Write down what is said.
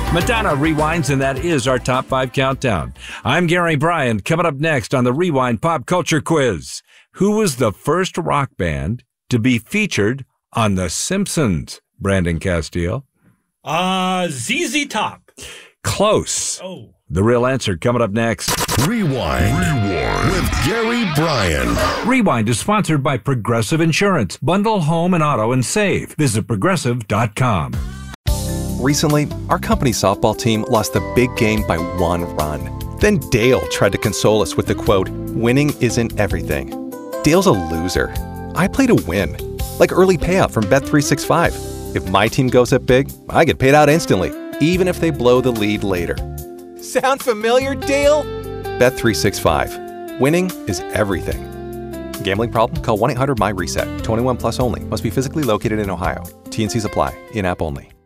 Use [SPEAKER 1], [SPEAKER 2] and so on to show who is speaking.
[SPEAKER 1] Madonna rewinds, and that is our top 5 countdown. I'm Gary Bryan. Coming up next on the Rewind Pop Culture Quiz. Who was the first rock band to be featured on The Simpsons? Brandon Castile.
[SPEAKER 2] ZZ Top.
[SPEAKER 1] Close.
[SPEAKER 2] Oh.
[SPEAKER 1] The real answer coming up next.
[SPEAKER 3] Rewind with Gary Bryan.
[SPEAKER 1] Rewind is sponsored by Progressive Insurance. Bundle home and auto and save. Visit progressive.com.
[SPEAKER 4] Recently, our company softball team lost the big game by 1 run. Then Dale tried to console us with the quote, "Winning isn't everything." Dale's a loser. I play to win. Like early payout from Bet365. If my team goes up big, I get paid out instantly, even if they blow the lead later. Sound familiar, Dale? Bet365. Winning is everything. Gambling problem? Call 1-800-MY-RESET. 21 plus only. Must be physically located in Ohio. T&Cs apply. In-app only.